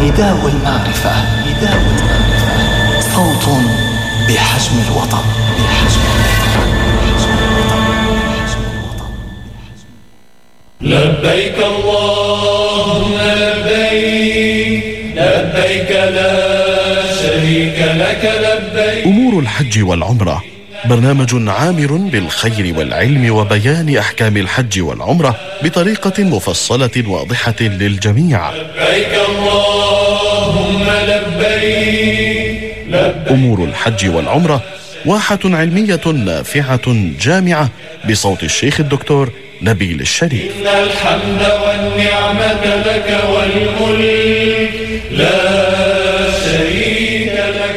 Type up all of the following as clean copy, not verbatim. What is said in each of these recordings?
نداء المعرفة، صوت بحجم الوطن. لبيك اللهم لبيك، لبيك لا شريك لك لبيك. أمور الحج والعمرة برنامج عامر بالخير والعلم وبيان أحكام الحج والعمرة بطريقة مفصلة واضحة للجميع. لبيك اللهم لبيك، لبيك. أمور الحج والعمرة واحة علمية نافعة جامعة بصوت الشيخ الدكتور نبيل الشريف. إن الحمد والنعمة لك والملك لا شريك لك.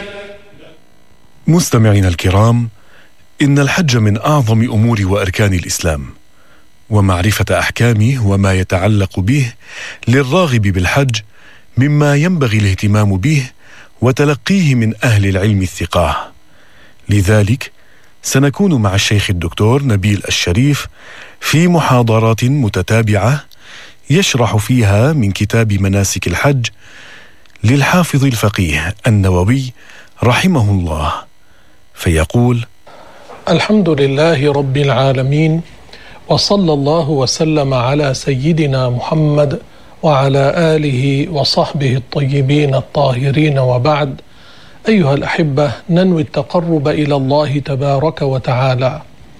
مستمعينا الكرام، إن الحج من أعظم أمور وأركان الإسلام، ومعرفة أحكامه وما يتعلق به للراغب بالحج مما ينبغي الاهتمام به وتلقيه من أهل العلم الثقة. لذلك سنكون مع الشيخ الدكتور نبيل الشريف في محاضرات متتابعة يشرح فيها من كتاب مناسك الحج للحافظ الفقيه النووي رحمه الله، فيقول: الحمد لله رب العالمين، وصلى الله وسلم على سيدنا محمد وعلى آله وصحبه الطيبين الطاهرين، وبعد. أيها الأحبة، ننوي التقرب إلى الله تبارك وتعالى.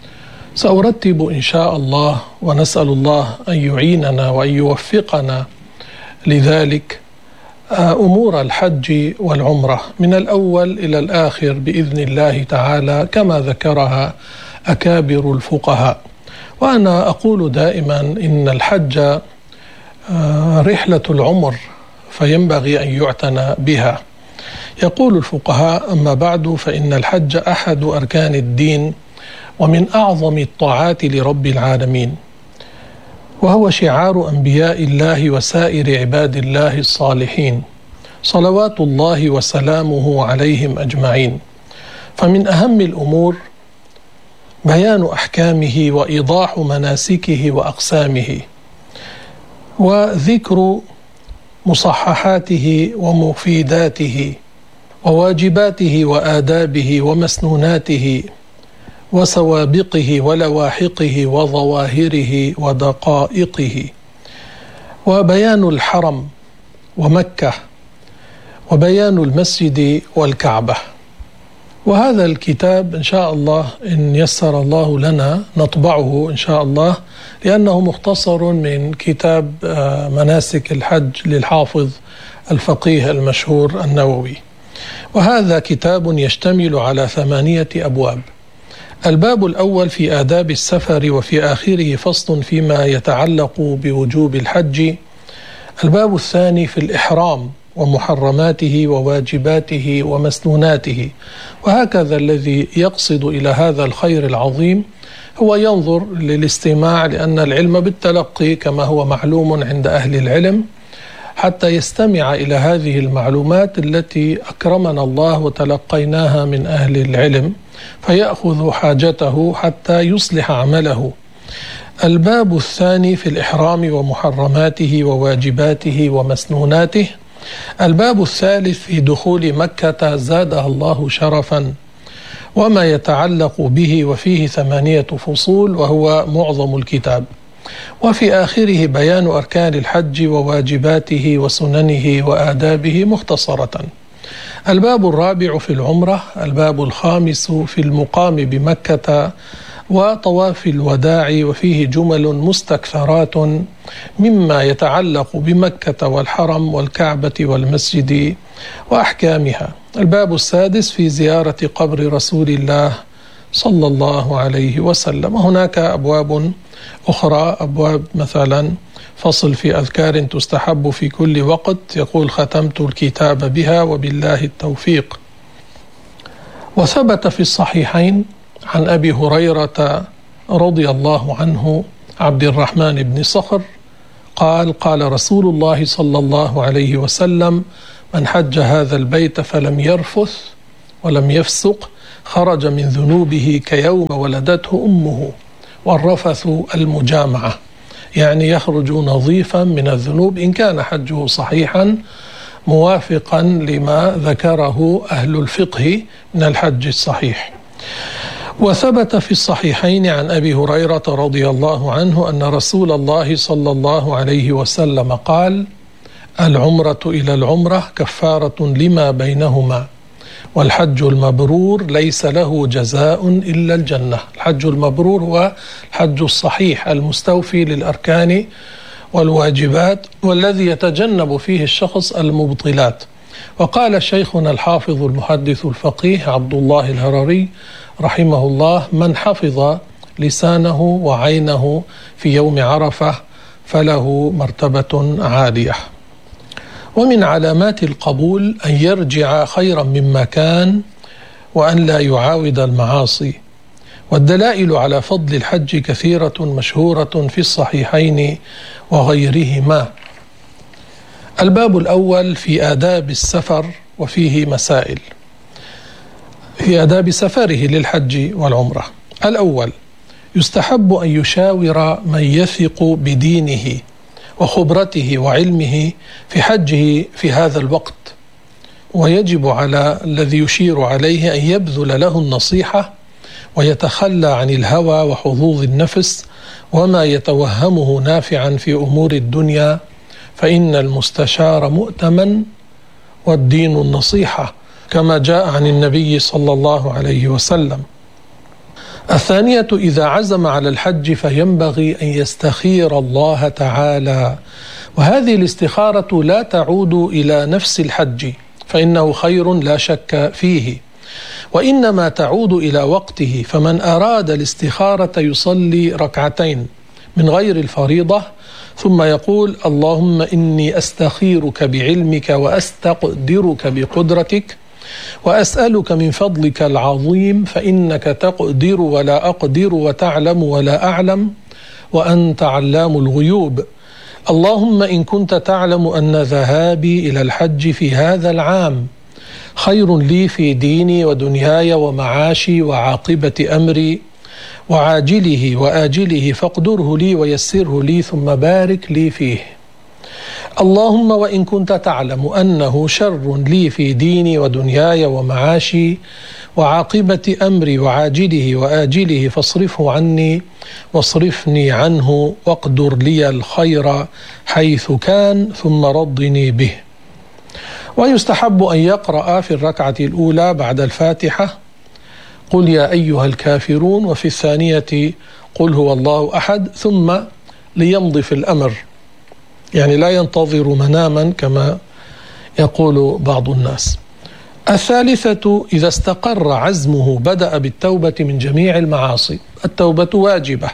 سأرتب إن شاء الله، ونسأل الله أن يعيننا وأن يوفقنا لذلك، أمور الحج والعمرة من الأول إلى الآخر بإذن الله تعالى كما ذكرها أكابر الفقهاء. وأنا أقول دائما إن الحج رحلة العمر، فينبغي أن يعتنى بها. يقول الفقهاء: أما بعد، فإن الحج أحد أركان الدين ومن أعظم الطاعات لرب العالمين، وهو شعار أنبياء الله وسائر عباد الله الصالحين صلوات الله وسلامه عليهم أجمعين. فمن أهم الأمور بيان أحكامه وإيضاح مناسكه وأقسامه، وذكر مصححاته ومفيداته وواجباته وآدابه ومسنوناته وسوابقه ولواحقه وظواهره ودقائقه، وبيان الحرم ومكة، وبيان المسجد والكعبة. وهذا الكتاب إن شاء الله إن يسر الله لنا نطبعه إن شاء الله، لأنه مختصر من كتاب مناسك الحج للحافظ الفقيه المشهور النووي. وهذا كتاب يشتمل على 8 أبواب. الباب الأول في آداب السفر، وفي آخره فصل فيما يتعلق بوجوب الحج. الباب الثاني في الإحرام ومحرماته وواجباته ومسنوناته. وهكذا الذي يقصد إلى هذا الخير العظيم هو ينظر للاستماع، لأن العلم بالتلقي كما هو معلوم عند أهل العلم، حتى يستمع إلى هذه المعلومات التي أكرمنا الله وتلقيناها من أهل العلم، فيأخذ حاجته حتى يصلح عمله. الباب الثاني في الإحرام ومحرماته وواجباته ومسنوناته. الباب الثالث في دخول مكة زادها الله شرفا وما يتعلق به، وفيه 8 فصول وهو معظم الكتاب. وفي آخره بيان أركان الحج وواجباته وسننه وآدابه مختصرة. الباب الرابع في العمرة. الباب الخامس في المقام بمكة وطواف الوداع، وفيه جمل مستكثرات مما يتعلق بمكة والحرم والكعبة والمسجد وأحكامها. الباب السادس في زيارة قبر رسول الله صلى الله عليه وسلم. هناك أبواب أخرى، أبواب مثلا فصل في أذكار تستحب في كل وقت، يقول: ختمت الكتاب بها وبالله التوفيق. وثبت في الصحيحين عن أبي هريرة رضي الله عنه عبد الرحمن بن صخر قال: قال رسول الله صلى الله عليه وسلم: من حج هذا البيت فلم يرفث ولم يفسق خرج من ذنوبه كيوم ولدته أمه. والرفث المجامعة، يعني يخرج نظيفا من الذنوب إن كان حجه صحيحا موافقا لما ذكره أهل الفقه من الحج الصحيح. وثبت في الصحيحين عن أبي هريرة رضي الله عنه أن رسول الله صلى الله عليه وسلم قال: العمرة إلى العمرة كفارة لما بينهما، والحج المبرور ليس له جزاء إلا الجنة. الحج المبرور هو الحج الصحيح المستوفي للأركان والواجبات، والذي يتجنب فيه الشخص المبطلات. وقال شيخنا الحافظ المحدث الفقيه عبد الله الهرري رحمه الله: من حفظ لسانه وعينه في يوم عرفة فله مرتبة عالية. ومن علامات القبول أن يرجع خيرا مما كان، وأن لا يعاود المعاصي. والدلائل على فضل الحج كثيرة مشهورة في الصحيحين وغيرهما. الباب الأول في آداب السفر، وفيه مسائل في آداب سفره للحج والعمرة. الأول: يستحب أن يشاور من يثق بدينه وخبرته وعلمه في حجه في هذا الوقت، ويجب على الذي يشير عليه أن يبذل له النصيحة ويتخلى عن الهوى وحظوظ النفس وما يتوهمه نافعا في أمور الدنيا، فإن المستشار مؤتمن والدين النصيحة، كما جاء عن النبي صلى الله عليه وسلم. الثانية: إذا عزم على الحج فينبغي أن يستخير الله تعالى، وهذه الاستخارة لا تعود إلى نفس الحج فإنه خير لا شك فيه، وإنما تعود إلى وقته. فمن أراد الاستخارة يصلي ركعتين من غير الفريضة، ثم يقول: اللهم إني أستخيرك بعلمك وأستقدرك بقدرتك وأسألك من فضلك العظيم، فإنك تقدر ولا أقدر وتعلم ولا أعلم وأنت علام الغيوب. اللهم إن كنت تعلم أن ذهابي إلى الحج في هذا العام خير لي في ديني ودنياي ومعاشي وعاقبة أمري وعاجله وآجله، فاقدره لي ويسره لي ثم بارك لي فيه. اللهم وإن كنت تعلم أنه شر لي في ديني ودنياي ومعاشي وعاقبة أمري وعاجله وآجله، فاصرفه عني واصرفني عنه، واقدر لي الخير حيث كان، ثم رضني به. ويستحب أن يقرأ في الركعة الأولى بعد الفاتحة قل يا أيها الكافرون، وفي الثانية قل هو الله أحد، ثم ليمضي في الأمر، يعني لا ينتظر مناما كما يقول بعض الناس. الثالثة: إذا استقر عزمه بدأ بالتوبة من جميع المعاصي. التوبة واجبة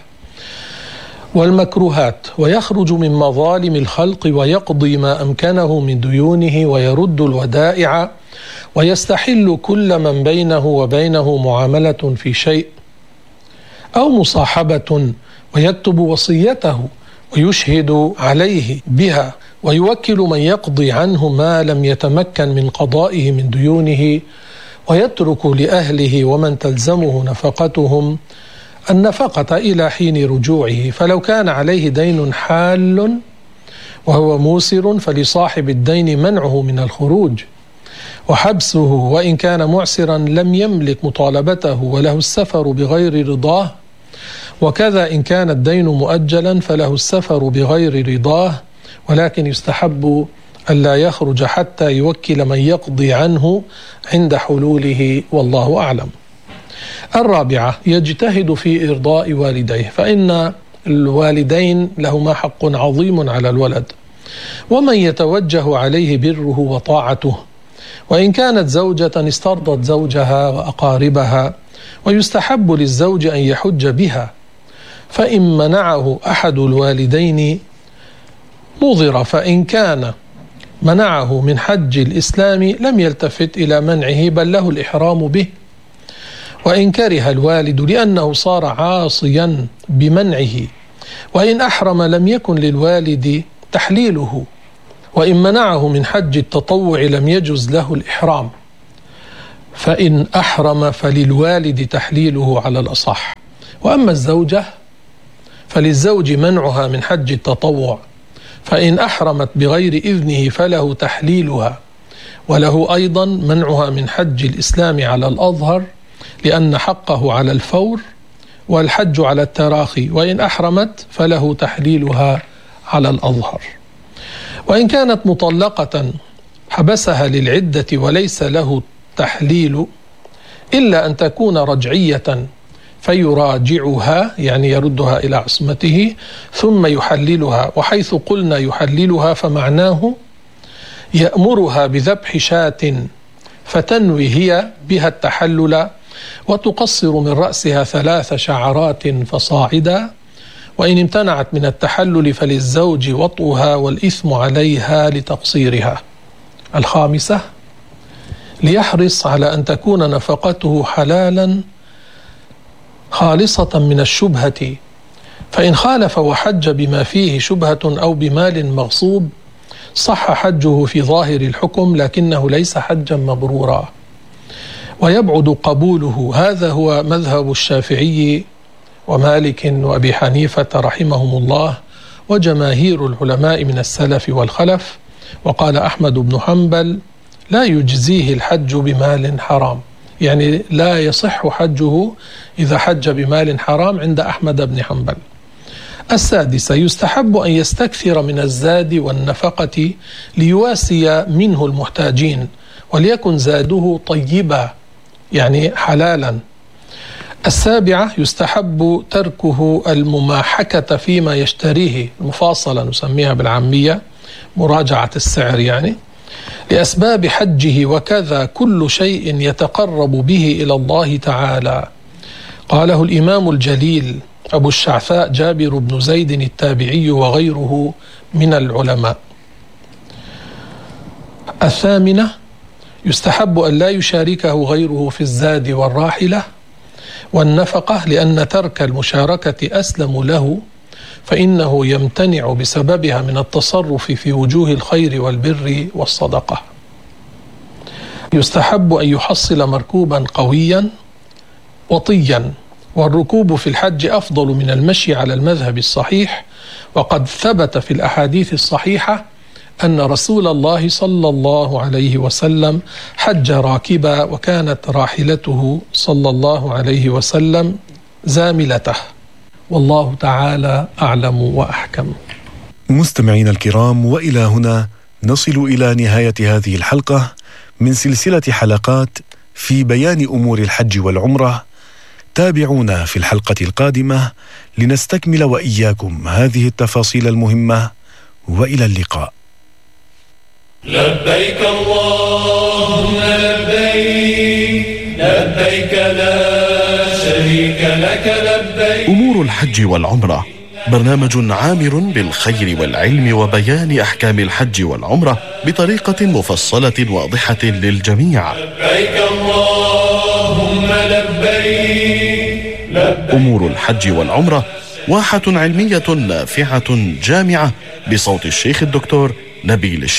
والمكروهات، ويخرج من مظالم الخلق ويقضي ما أمكنه من ديونه ويرد الودائع، ويستحل كل من بينه وبينه معاملة في شيء أو مصاحبة، ويكتب وصيته ويشهد عليه بها، ويوكل من يقضي عنه ما لم يتمكن من قضائه من ديونه، ويترك لأهله ومن تلزمه نفقتهم النفقة إلى حين رجوعه. فلو كان عليه دين حال وهو موسر فلصاحب الدين منعه من الخروج وحبسه، وإن كان معسرا لم يملك مطالبته وله السفر بغير رضاه. وكذا إن كان الدين مؤجلا فله السفر بغير رضاه، ولكن يستحب ألا يخرج حتى يوكل من يقضي عنه عند حلوله، والله أعلم. الرابعة: يجتهد في إرضاء والديه، فإن الوالدين لهما حق عظيم على الولد، ومن يتوجه عليه بره وطاعته. وإن كانت زوجة استرضت زوجها وأقاربها، ويستحب للزوج أن يحج بها، فإن منعه أحد الوالدين نظر، فإن كان منعه من حج الإسلام لم يلتفت إلى منعه بل له الإحرام به. وإن كره الوالد لأنه صار عاصيا بمنعه، وإن أحرم لم يكن للوالد تحليله، وإن منعه من حج التطوع لم يجز له الإحرام، فإن أحرم فللوالد تحليله على الأصح. وأما الزوجة فللزوج منعها من حج التطوع، فإن أحرمت بغير إذنه فله تحليلها، وله أيضا منعها من حج الإسلام على الأظهر، لأن حقه على الفور والحج على التراخي، وإن أحرمت فله تحليلها على الأظهر. وإن كانت مطلقة حبسها للعدة وليس له تحليل إلا أن تكون رجعية فيراجعها، يعني يردها إلى عصمته ثم يحللها. وحيث قلنا يحللها فمعناه يأمرها بذبح شاة فتنوي هي بها التحلل، وتقصر من رأسها 3 شعرات فصاعدا، وإن امتنعت من التحلل فللزوج وطئها والإثم عليها لتقصيرها. 5، ليحرص على أن تكون نفقته حلالا خالصة من الشبهة، فإن خالف وحج بما فيه شبهة أو بمال مغصوب صح حجه في ظاهر الحكم، لكنه ليس حجا مبرورا ويبعد قبوله. هذا هو مذهب الشافعي ومالك وأبي حنيفة رحمهم الله وجماهير العلماء من السلف والخلف. وقال أحمد بن حنبل: لا يجزيه الحج بمال حرام، يعني لا يصح حجه إذا حج بمال حرام عند أحمد بن حنبل. 6، يستحب أن يستكثر من الزاد والنفقة ليواسي منه المحتاجين، وليكن زاده طيبا يعني حلالا. 7، يستحب تركه المماحكة فيما يشتريه، المفاصلة نسميها بالعامية، مراجعة السعر يعني، لأسباب حجه، وكذا كل شيء يتقرب به إلى الله تعالى. قاله الإمام الجليل أبو الشعثاء جابر بن زيد التابعي وغيره من العلماء. 8، يستحب أن لا يشاركه غيره في الزاد والراحلة والنفقة، لأن ترك المشاركة أسلم له، فإنه يمتنع بسببها من التصرف في وجوه الخير والبر والصدقة. يستحب أن يحصل مركوبا قويا وطيا، والركوب في الحج أفضل من المشي على المذهب الصحيح، وقد ثبت في الأحاديث الصحيحة أن رسول الله صلى الله عليه وسلم حج راكبا، وكانت راحلته صلى الله عليه وسلم زاملته، والله تعالى أعلم وأحكم. مستمعين الكرام، وإلى هنا نصل إلى نهاية هذه الحلقة من سلسلة حلقات في بيان أمور الحج والعمرة. تابعونا في الحلقة القادمة لنستكمل وإياكم هذه التفاصيل المهمة، وإلى اللقاء. لبيك اللهم لبيك، لبيك لا شريك لك لبيك. أمور الحج والعمرة برنامج عامر بالخير والعلم وبيان أحكام الحج والعمرة بطريقة مفصلة واضحة للجميع. لبيك اللهم لبيك، لبيك. أمور الحج والعمرة واحة علمية نافعة جامعة بصوت الشيخ الدكتور نبيل الشيخ.